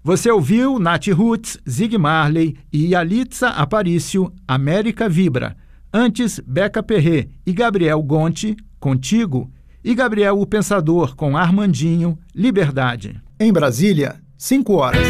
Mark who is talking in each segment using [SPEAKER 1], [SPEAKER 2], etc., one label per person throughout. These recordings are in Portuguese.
[SPEAKER 1] Você ouviu Nath Roots, Zig Marley e Yalitza Aparicio, América Vibra. Antes, Beca Perré e Gabriel Gonti, Contigo. E Gabriel o Pensador com Armandinho, Liberdade. Em Brasília, 5 horas.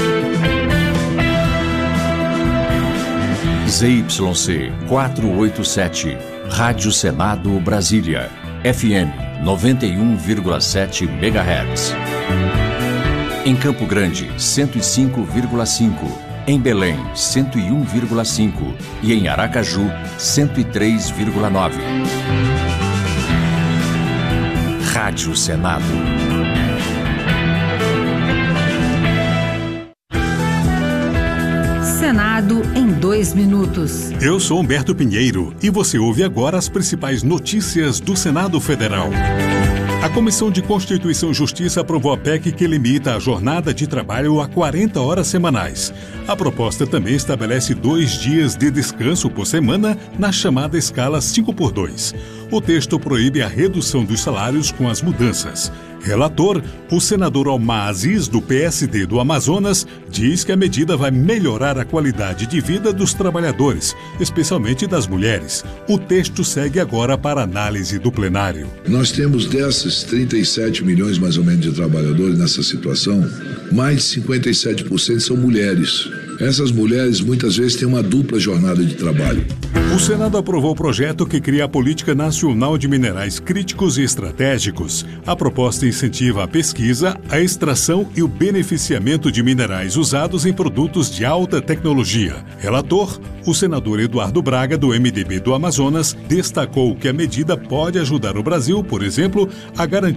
[SPEAKER 2] ZYC 487, Rádio Senado Brasília, FM 91,7 MHz. Em Campo Grande, 105,5. Em Belém, 101,5. E em Aracaju, 103,9. Rádio Senado.
[SPEAKER 3] Senado em 2 minutos.
[SPEAKER 4] Eu sou Humberto Pinheiro e você ouve agora as principais notícias do Senado Federal. A Comissão de Constituição e Justiça aprovou a PEC que limita a jornada de trabalho a 40 horas semanais. A proposta também estabelece 2 dias de descanso por semana na chamada escala 5x2. O texto proíbe a redução dos salários com as mudanças. Relator, o senador Almar Aziz, do PSD do Amazonas, diz que a medida vai melhorar a qualidade de vida dos trabalhadores, especialmente das mulheres. O texto segue agora para análise do plenário.
[SPEAKER 5] Nós temos desses 37 milhões mais ou menos de trabalhadores nessa situação, mais de 57% são mulheres. Essas mulheres muitas vezes têm uma dupla jornada de trabalho.
[SPEAKER 4] O Senado aprovou o projeto que cria a Política Nacional de Minerais Críticos e Estratégicos. A proposta incentiva a pesquisa, a extração e o beneficiamento de minerais usados em produtos de alta tecnologia. Relator, o senador Eduardo Braga, do MDB do Amazonas, destacou que a medida pode ajudar o Brasil, por exemplo, a garantir